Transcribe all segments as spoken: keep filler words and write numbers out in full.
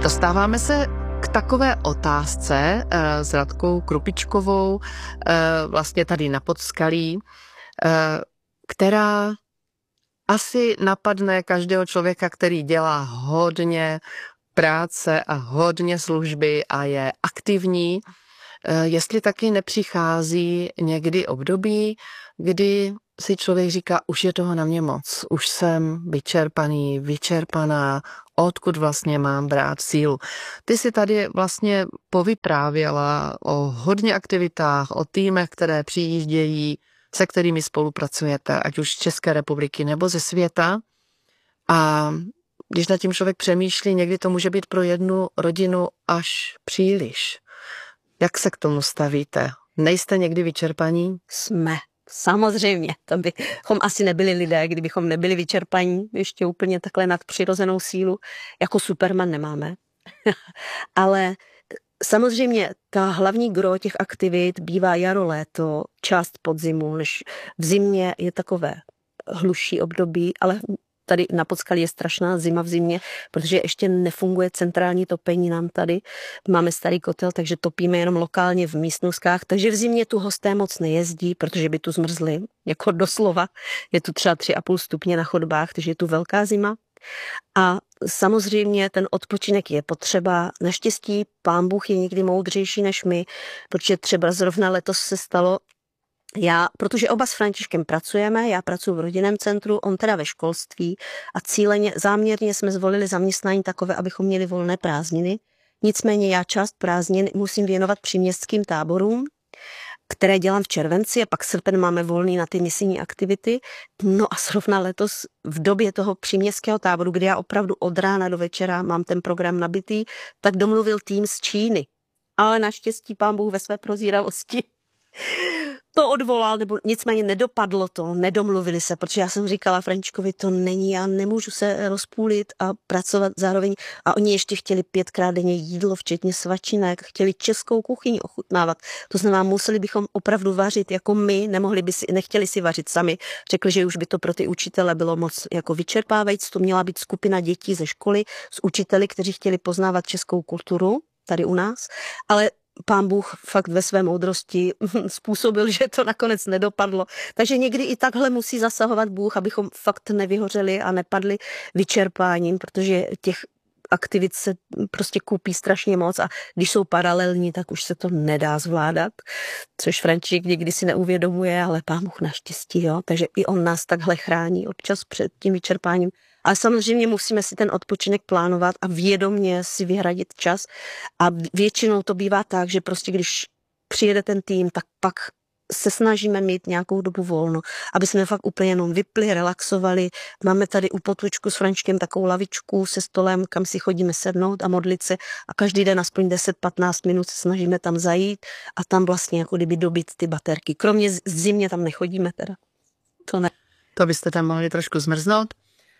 Dostáváme se k takové otázce uh, s Radkou Krupičkovou, uh, vlastně tady na Podskalí, uh, která asi napadne každého člověka, který dělá hodně práce a hodně služby a je aktivní, uh, jestli taky nepřichází někdy období, kdy si člověk říká, už je toho na mě moc, už jsem vyčerpaný, vyčerpaná, odkud vlastně mám brát sílu. Ty si tady vlastně povyprávěla o hodně aktivitách, o týmech, které přijíždějí, se kterými spolupracujete, ať už z České republiky nebo ze světa. A když nad tím člověk přemýšlí, někdy to může být pro jednu rodinu až příliš. Jak se k tomu stavíte? Nejste někdy vyčerpaní? Jsme. Samozřejmě, to bychom asi nebyli lidé, kdybychom nebyli vyčerpaní, ještě úplně takhle nadpřirozenou sílu, jako Superman nemáme. Ale samozřejmě ta hlavní gro těch aktivit bývá jaro, léto, část podzimu, než v zimě je takové hluší období, ale tady na Podskalí je strašná zima v zimě, protože ještě nefunguje centrální topení nám tady. Máme starý kotel, takže topíme jenom lokálně v místnostkách, takže v zimě tu hosté moc nejezdí, protože by tu zmrzli, jako doslova. Je tu třeba tři a půl stupně na chodbách, takže je tu velká zima. A samozřejmě ten odpočinek je potřeba. Naštěstí Pán Bůh je někdy moudřejší než my, protože třeba zrovna letos se stalo, Já, protože oba s Františkem pracujeme, já pracuji v rodinném centru, on teda ve školství a cíleně, záměrně jsme zvolili zaměstnání takové, abychom měli volné prázdniny. Nicméně já část prázdnin musím věnovat příměstským táborům, které dělám v červenci a pak srpen máme volný na ty misijní aktivity. No a zrovna letos v době toho příměstského táboru, kdy já opravdu od rána do večera mám ten program nabitý, tak domluvil tým z Číny. Ale naštěstí Pán Bůh ve své prozíravosti to odvolal, nebo nicméně nedopadlo to, nedomluvili se, protože já jsem říkala Františkovi, to není, já nemůžu se rozpůlit a pracovat zároveň. A oni ještě chtěli pětkrát denně jídlo, včetně svačinek, chtěli českou kuchyni ochutnávat. To znamená, museli bychom opravdu vařit jako my, nemohli by si, nechtěli si vařit sami. Řekli, že už by to pro ty učitele bylo moc jako vyčerpávající. To měla být skupina dětí ze školy s učiteli, kteří chtěli poznávat českou kulturu tady u nás, ale Pán Bůh fakt ve své moudrosti způsobil, že to nakonec nedopadlo. Takže někdy i takhle musí zasahovat Bůh, abychom fakt nevyhořeli a nepadli vyčerpáním, protože těch aktivit se prostě koupí strašně moc a když jsou paralelní, tak už se to nedá zvládat, což František někdy si neuvědomuje, ale Pán Bůh naštěstí, jo. Takže i on nás takhle chrání občas před tím vyčerpáním. Ale samozřejmě musíme si ten odpočinek plánovat a vědomě si vyhradit čas. A většinou to bývá tak, že prostě když přijede ten tým, tak pak se snažíme mít nějakou dobu volno, aby jsme fakt úplně jenom vypli, relaxovali. Máme tady u potůčku s Františkem takovou lavičku se stolem, kam si chodíme sednout a modlit se a každý den aspoň deset patnáct minut se snažíme tam zajít a tam vlastně jako kdyby dobít ty baterky. Kromě zimě tam nechodíme teda. To ne. To byste tam mohli trošku zmrznout.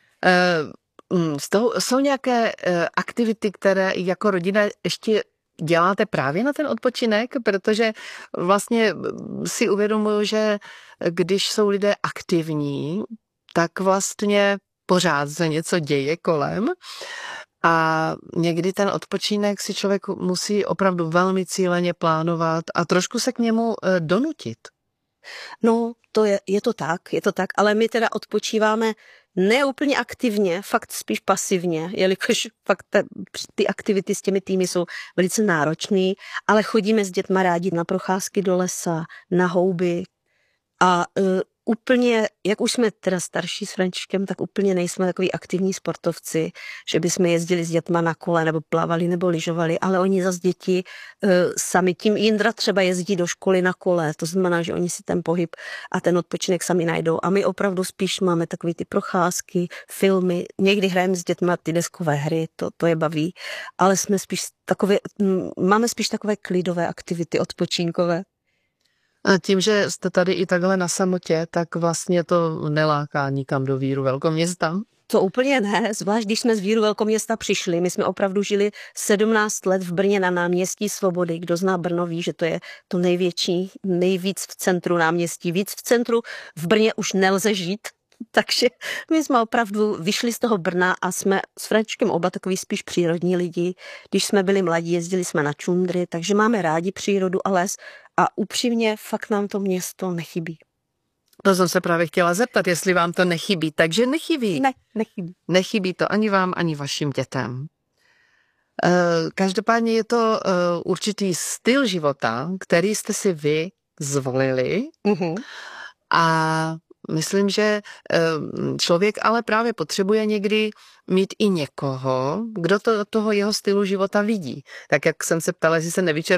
Uh, jsou nějaké uh, aktivity, které jako rodina ještě děláte právě na ten odpočinek, protože vlastně si uvědomuji, že když jsou lidé aktivní, tak vlastně pořád se něco děje kolem a někdy ten odpočinek si člověk musí opravdu velmi cíleně plánovat a trošku se k němu uh, donutit. No, to je, je to tak, je to tak, ale my teda odpočíváme ne úplně aktivně, fakt spíš pasivně, jelikož fakt ta, ty aktivity s těmi týmy jsou velice náročné, ale chodíme s dětma rádi na procházky do lesa, na houby a uh, úplně, jak už jsme teda starší s Františkem, tak úplně nejsme takový aktivní sportovci, že bychom jezdili s dětma na kole nebo plavali nebo lyžovali, ale oni zas děti uh, sami, tím Jindra třeba jezdí do školy na kole, to znamená, že oni si ten pohyb a ten odpočinek sami najdou a my opravdu spíš máme takový ty procházky, filmy, někdy hrajeme s dětma ty deskové hry, to, to je baví, ale jsme spíš takové, máme spíš takové klidové aktivity odpočinkové. A tím, že jste tady i takhle na samotě, tak vlastně to neláká nikam do víru velkoměsta? To úplně ne, zvlášť když jsme z víru velkoměsta přišli. My jsme opravdu žili sedmnáct let v Brně na náměstí Svobody. Kdo zná Brno ví, že to je to největší, nejvíc v centru náměstí. Víc v centru v Brně už nelze žít. Takže my jsme opravdu vyšli z toho Brna a jsme s Františkem oba takový spíš přírodní lidi. Když jsme byli mladí, jezdili jsme na čundry, takže máme rádi přírodu a les a upřímně fakt nám to město nechybí. To jsem se právě chtěla zeptat, jestli vám to nechybí. Takže nechybí. Ne, nechybí. Nechybí to ani vám, ani vašim dětem. Každopádně je to určitý styl života, který jste si vy zvolili. Uh-huh. A myslím, že člověk ale právě potřebuje někdy mít i někoho, kdo to do toho jeho stylu života vidí. Tak jak jsem se ptala, jestli se nevyčerpá